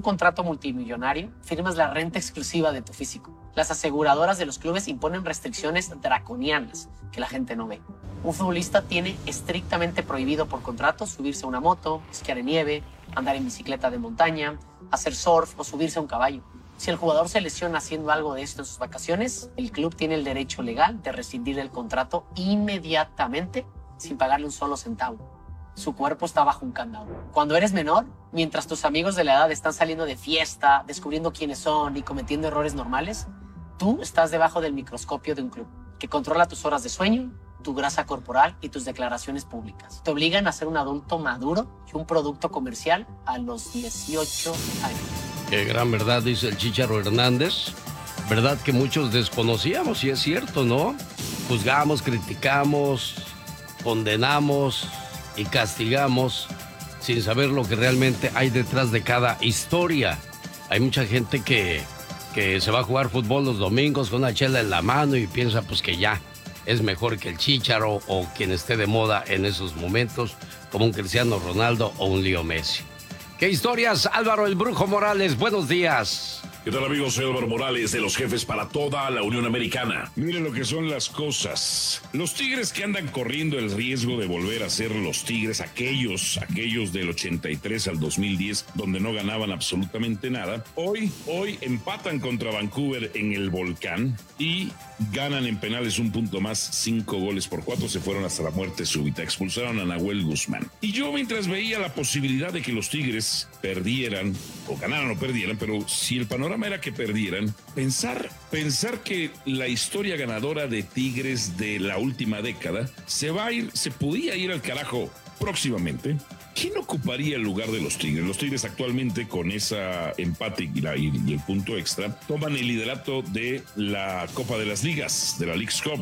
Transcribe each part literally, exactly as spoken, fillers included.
contrato multimillonario, firmas la renta exclusiva de tu físico. Las aseguradoras de los clubes imponen restricciones draconianas que la gente no ve. Un futbolista tiene estrictamente prohibido por contrato subirse a una moto, esquiar en nieve, andar en bicicleta de montaña, hacer surf o subirse a un caballo. Si el jugador se lesiona haciendo algo de esto en sus vacaciones, el club tiene el derecho legal de rescindir el contrato inmediatamente sin pagarle un solo centavo. Su cuerpo está bajo un candado. Cuando eres menor, mientras tus amigos de la edad están saliendo de fiesta, descubriendo quiénes son y cometiendo errores normales, tú estás debajo del microscopio de un club que controla tus horas de sueño, tu grasa corporal y tus declaraciones públicas. Te obligan a ser un adulto maduro y un producto comercial a los dieciocho años. Qué gran verdad, dice el Chícharo Hernández. Verdad que muchos desconocíamos, y es cierto, ¿no? Juzgamos, criticamos, condenamos y castigamos sin saber lo que realmente hay detrás de cada historia. Hay mucha gente que, que se va a jugar fútbol los domingos con una chela en la mano y piensa pues que ya es mejor que el Chícharo o quien esté de moda en esos momentos, como un Cristiano Ronaldo o un Leo Messi. ¿Qué historias, Álvaro el Brujo Morales? Buenos días. ¿Qué tal, amigos? Soy Álvaro Morales, de los jefes para toda la Unión Americana. Miren lo que son las cosas. Los Tigres que andan corriendo el riesgo de volver a ser los Tigres, aquellos, aquellos del ochenta y tres al dos mil diez, donde no ganaban absolutamente nada, hoy, hoy empatan contra Vancouver en el Volcán y ganan en penales un punto más, cinco goles por cuatro, se fueron hasta la muerte súbita, expulsaron a Nahuel Guzmán. Y yo, mientras veía la posibilidad de que los Tigres perdieran, o ganaran o perdieran, pero si el panorama era que perdieran, pensar, pensar que la historia ganadora de Tigres de la última década se va a ir, se podía ir al carajo próximamente. ¿Quién ocuparía el lugar de los Tigres? Los Tigres actualmente, con esa empate y, la, y, y el punto extra, toman el liderato de la Copa de las Ligas, de la Leagues Cup.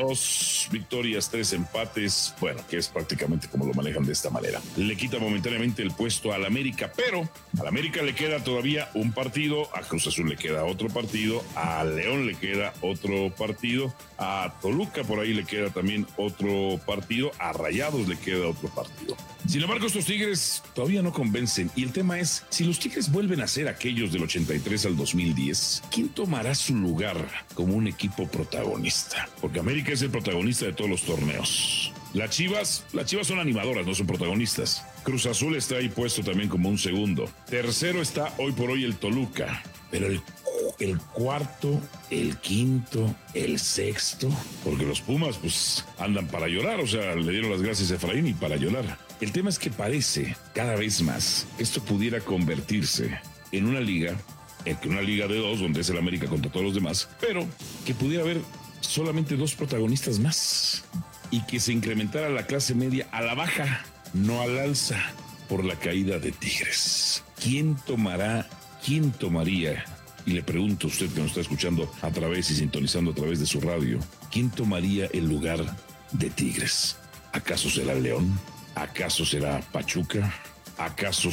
Dos victorias, tres empates, bueno, que es prácticamente como lo manejan de esta manera. Le quita momentáneamente el puesto al América, pero al América le queda todavía un partido, a Cruz Azul le queda otro partido, a León le queda otro partido, a Toluca por ahí le queda también otro partido, a Rayados le queda otro partido. Sin embargo, estos Tigres todavía no convencen, y el tema es, si los Tigres vuelven a ser aquellos del ochenta y tres al dos mil diez, ¿quién tomará su lugar como un equipo protagonista? Porque América es el protagonista de todos los torneos. Las Chivas, las Chivas son animadoras, no son protagonistas. Cruz Azul está ahí puesto también como un segundo. Tercero está hoy por hoy el Toluca, pero el el cuarto, el quinto, el sexto, porque los Pumas pues andan para llorar, o sea, le dieron las gracias a Efraín y para llorar. El tema es que parece cada vez más que esto pudiera convertirse en una liga, en una liga de dos, donde es el América contra todos los demás, pero que pudiera haber solamente dos protagonistas más y que se incrementara la clase media a la baja, no al alza, por la caída de Tigres. ¿Quién tomará, quién tomaría? Y le pregunto a usted que nos está escuchando a través y sintonizando a través de su radio, ¿quién tomaría el lugar de Tigres? ¿Acaso será León? ¿Acaso será Pachuca? ¿Acaso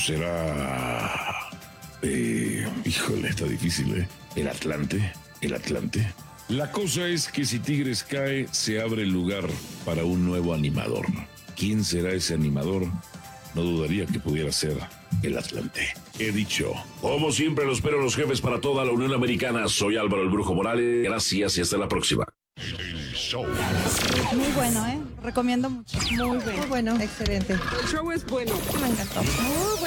será... Eh, híjole, está difícil, ¿eh? ¿El Atlante? ¿El Atlante? La cosa es que si Tigres cae, se abre el lugar para un nuevo animador. ¿Quién será ese animador? No dudaría que pudiera ser el Atlante. He dicho. Como siempre, los espero los jefes para toda la Unión Americana. Soy Álvaro el Brujo Morales. Gracias y hasta la próxima. Muy bueno, ¿eh? Recomiendo mucho. Muy bueno. Muy bueno. Excelente. El show es bueno. Me encantó. Muy bueno.